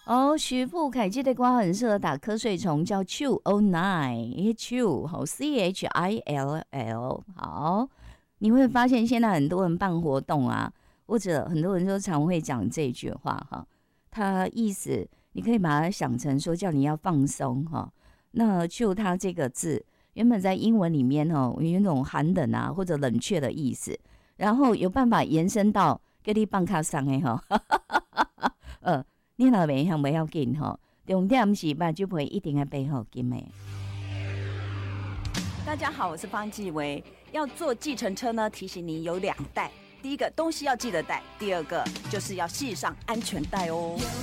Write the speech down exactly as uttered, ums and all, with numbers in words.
哦，徐富凯这个歌很适合打瞌睡虫，叫 Chill All Night，Chill 好 C H I L L 好，你会发现现在很多人办活动啊，或者很多人都常会讲这句话哈，它意思你可以把它想成说叫你要放松哈。那 Chill 它这个字原本在英文里面哦，有那种寒冷啊或者冷却的意思，然后有办法延伸到给你放卡上的哈，呃。你若袂晓袂要紧吼，重点是目睭皮一定要背好紧的。 大家好，我是方季薇。要坐计程车呢，提醒你有两带，第一个东西要记得带，第二个就是要系上安全带哦。